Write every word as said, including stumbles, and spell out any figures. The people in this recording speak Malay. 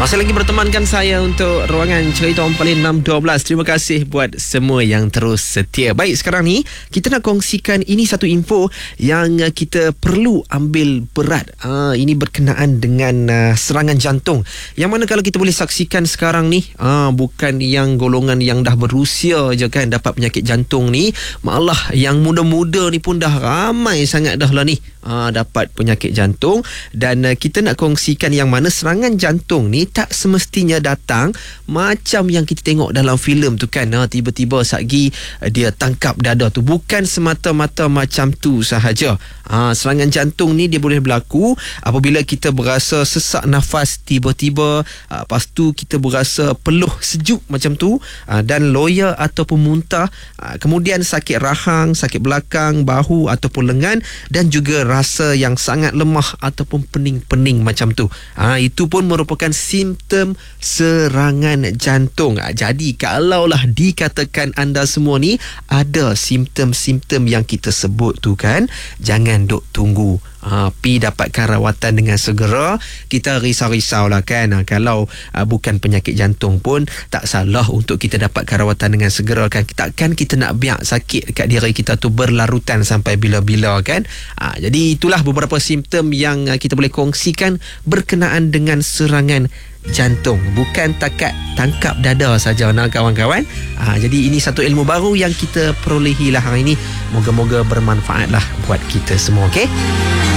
Masih lagi bertemankan saya untuk ruangan cerita Ompalin enam dua belas. Terima kasih buat semua yang terus setia. Baik, sekarang ni kita nak kongsikan ini satu info yang kita perlu ambil berat. Uh, ini berkenaan dengan uh, serangan jantung. Yang mana kalau kita boleh saksikan sekarang ni, uh, bukan yang golongan yang dah berusia je kan dapat penyakit jantung ni, malah yang muda-muda ni pun dah ramai sangat dah lah ni uh, dapat penyakit jantung. Dan uh, kita nak kongsikan yang mana serangan jantung ni tak semestinya datang macam yang kita tengok dalam filem tu kan. Ha, tiba-tiba satgi dia tangkap dada tu. Bukan semata-mata macam tu sahaja. Ha, serangan jantung ni dia boleh berlaku apabila kita berasa sesak nafas tiba-tiba, ha, lepas tu kita berasa peluh sejuk macam tu, ha, dan loya ataupun muntah, ha, kemudian sakit rahang, sakit belakang, bahu ataupun lengan, dan juga rasa yang sangat lemah ataupun pening-pening macam tu. Ha, itu pun merupakan simptom serangan jantung. Jadi kalaulah dikatakan anda semua ni ada simptom-simptom yang kita sebut tu kan, jangan duk tunggu. Ha, pi dapatkan rawatan dengan segera. Kita risau-risau lah kan. Ha, kalau ha, bukan penyakit jantung pun tak salah untuk kita dapatkan rawatan dengan segera kan. Takkan kita nak biar sakit kat diri kita tu berlarutan sampai bila-bila kan. Ha, jadi itulah beberapa simptom yang ha, kita boleh kongsikan berkenaan dengan serangan jantung. Bukan takat tangkap dada saja nak kawan-kawan. Ha, jadi ini satu ilmu baru yang kita perolehi lah hari ini. Moga-moga bermanfaat lah buat kita semua, okey?